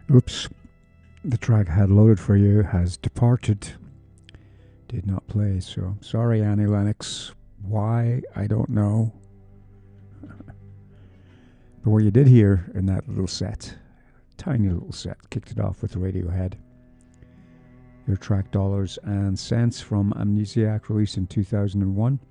Oops, the track I had loaded for you has departed. Did not play, so sorry, Annie Lennox. Why, I don't know. But what you did hear in that little set, tiny little set, kicked it off with Radiohead. Their track Dollars and Cents from Amnesiac, released in 2001.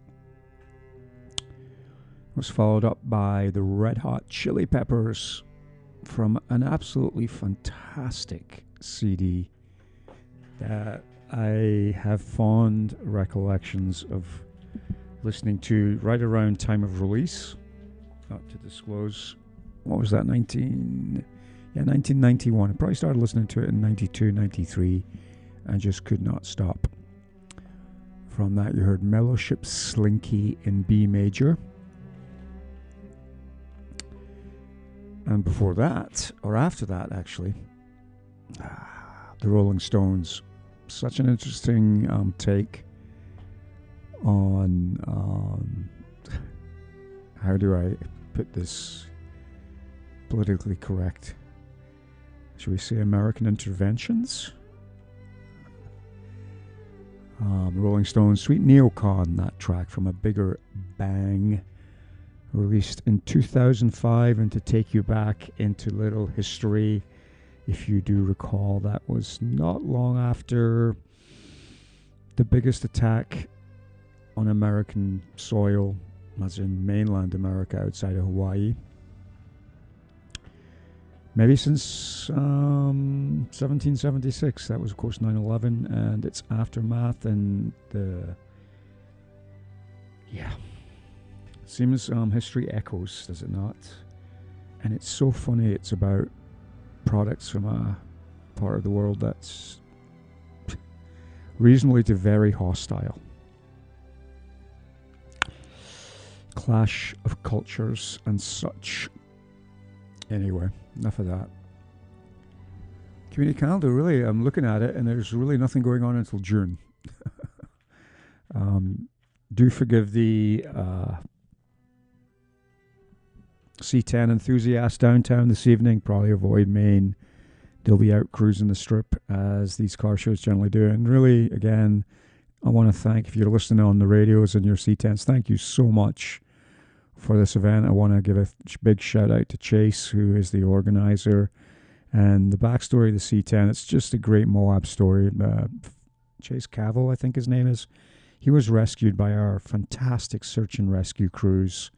Was followed up by the Red Hot Chili Peppers from an absolutely fantastic CD that I have fond recollections of listening to right around time of release. Not to disclose, what was that, 1991. I probably started listening to it in 92, 93 and just could not stop. From that you heard Mellowship Slinky in B major. And before that, or after that actually, the Rolling Stones. Such an interesting take on, how do I put this politically correct? Should we say American interventions? Rolling Stones, Sweet Neocon, that track from A Bigger Bang, released in 2005. And to take you back into little history, if you do recall, that was not long after the biggest attack on American soil, as in mainland America outside of Hawaii. Maybe since 1776. That was, of course, 9/11 and its aftermath. And seems history echoes, does it not? And it's so funny. It's about products from a part of the world that's reasonably to very hostile. Clash of cultures and such. Anyway, enough of that. Community calendar, really, I'm looking at it and there's really nothing going on until June. Do forgive the C10 enthusiasts downtown this evening. Probably avoid Maine. They'll be out cruising the strip as these car shows generally do. And really, again, I want to thank, if you're listening on the radios and your C10s, thank you so much for this event. I want to give a big shout out to Chase, who is the organizer. And the backstory of the C10, it's just a great Moab story. Chase Cavill, I think his name is. He was rescued by our fantastic search and rescue crews